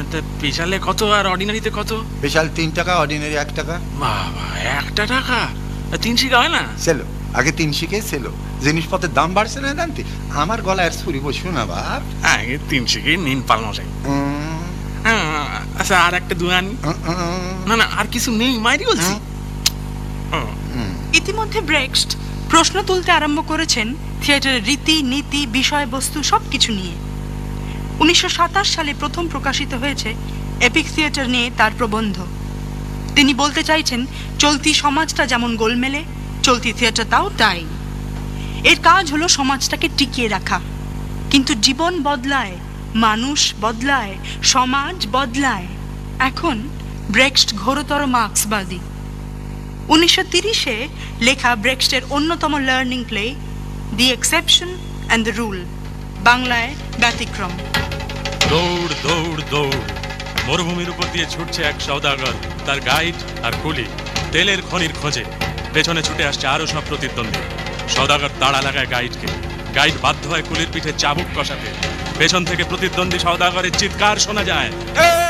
তা স্পেশালে কত আর অর্ডিনারিতে কত? স্পেশাল 3 টাকা, অর্ডিনারি 1 টাকা। বাবা, 1 টাকা? 3 শিকা হয় না? সেলো আগে 3 শিখে সেলো। জিনিসপত্রের দাম বাড়ছে না জানতে? আমার গলায় আর ছুরি বসু না বাপ। আগে 3 শিকে নিন পালমশাই। আচ্ছা, আর একটা দুধ আনি। না না, আর কিছু নেই, মাইরি বলছি। ইতিমধ্যে ব্রেক্সট প্রশ্ন তুলতে আরম্ভ করেছেন থিয়েটারের রীতি নীতি বিষয়বস্তু সবকিছু নিয়ে। 1927 সালে প্রথম প্রকাশিত হয়েছে এপিক থিয়েটার নিয়ে তার প্রবন্ধ। তিনি বলতে চাইছেন, চলতি সমাজটা যেমন গোলমেলে, চলতি থিয়েটারটাও তাই। এর কাজ হলো সমাজটাকে টিকিয়ে রাখা, কিন্তু জীবন বদলায়, মানুষ বদলায়, সমাজ বদলায়। এখন ব্রেক্সট ঘোরতর মার্ক্সবাদী। 1930-এ লেখা ব্রেক্সটের অন্যতম learning play the exception and the rule, বাংলায় ব্যতিক্রম। দৌড় দৌড় দৌড়, মরুভূমির উপর দিয়ে ছুটছে এক সওদাগর, তার গাইড আর কুলি তেলের খনির খোঁজে। পেছনে ছুটে আসছে আরো সব প্রতিদ্বন্দ্বী। সওদাগর তাড়া লাগায় গাইডকে, গাইড বাধ্য হয় কুলির পিঠে চাবুক কষাতে। পেছন থেকে প্রতিদ্বন্দ্বী সওদাগরের চিৎকার শোনা যায়,